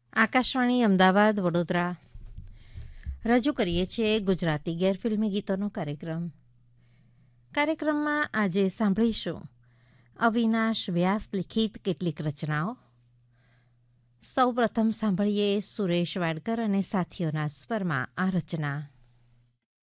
આકાશવાણી અમદાવાદ વડોદરા રજૂ કરીએ છીએ ગુજરાતી ગેરફિલ્મી ગીતોનો કાર્યક્રમમાં આજે સાંભળીશું અવિનાશ વ્યાસ લિખિત કેટલીક રચનાઓ. સૌ પ્રથમ સાંભળીએ સુરેશ વાડકર અને સાથીઓના સ્વરમાં આ રચના.